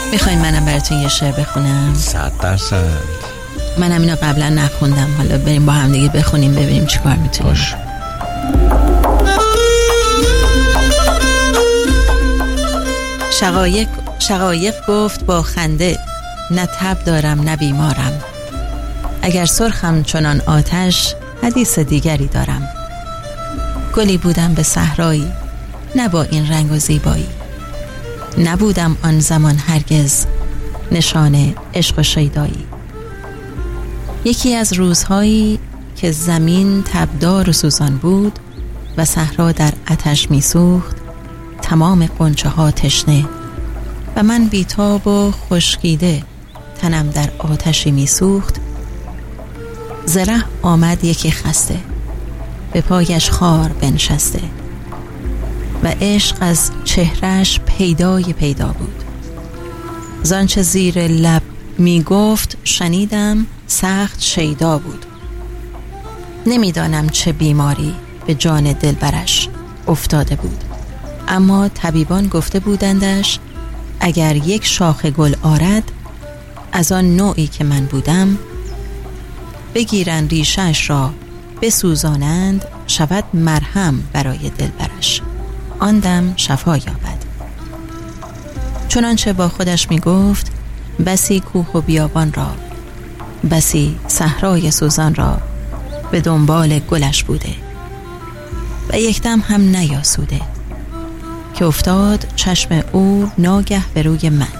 میخواین منم براتون یه شعر بخونم؟ 100%. منم اینو قبلا نخوندم، حالا بریم با هم دیگه بخونیم ببینیم چیکار میتونیم. باش. شقایق گفت با خنده، نه تب دارم نه بیمارم. اگر سرخم چنان آتش، حدیث دیگری دارم. گلی بودم به صحرایی، نه با این رنگ و زیبایی. نبودم آن زمان هرگز نشان عشق و شیدایی. یکی از روزهایی که زمین تبدار و سوزان بود و صحرا در آتش میسوخت، تمام غنچه ها تشنه و من بیتاب و خشکیده، تنم در آتشی میسوخت. زره آمد یکی خسته، به پایش خار بنشسته و عشق از چهرش پیدا بود. زانچه زیر لب می گفت شنیدم، سخت شیدا بود. نمیدانم چه بیماری به جان دلبرش افتاده بود، اما طبیبان گفته بودندش اگر یک شاخ گل آرد از آن نوعی که من بودم، بگیرند ریشش را بسوزانند، شود مرهم برای دلبرش، آن دم شفا یابد. چنانچه با خودش می گفت بسی کوه و بیابان را، بسی صحرای سوزان را به دنبال گلش بوده و یکدم هم نیاسوده که افتاد چشم او ناگه به روی من.